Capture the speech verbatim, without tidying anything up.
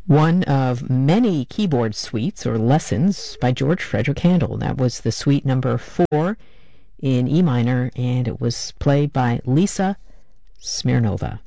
one of many keyboard suites or lessons by George Frederick Handel. That was the suite number four in E minor, and it was played by Lisa Smirnova.